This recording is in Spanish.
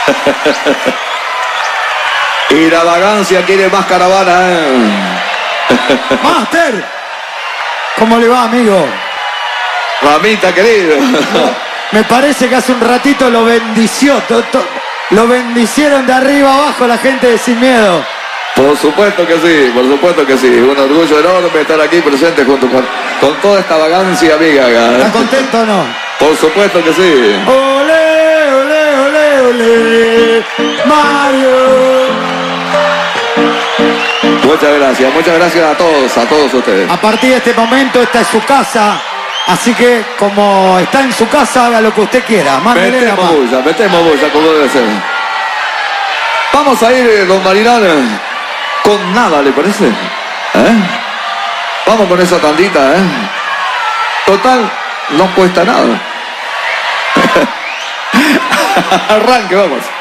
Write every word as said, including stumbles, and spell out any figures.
Y la vagancia quiere más caravana, ¿eh? Master, ¿cómo le va, amigo? Ramita, querido. Me parece que hace un ratito lo bendició, to, to, lo bendicieron de arriba abajo la gente de Sin Miedo. Por supuesto que sí, por supuesto que sí. Un orgullo enorme estar aquí presente junto con, con toda esta vagancia amiga. ¿Está contento o no? Por supuesto que sí. Olé, olé, olé, olé, Mario. Muchas gracias, muchas gracias a todos, a todos ustedes. A partir de este momento esta es su casa, así que como está en su casa, haga lo que usted quiera. Mándele la Metemos mano. bulla, metemos bulla como debe ser. Vamos a ir, don Marinal, con nada, ¿le parece? ¿Eh? Vamos con esa tandita, ¿eh? Total, no cuesta nada. Arranque, vamos.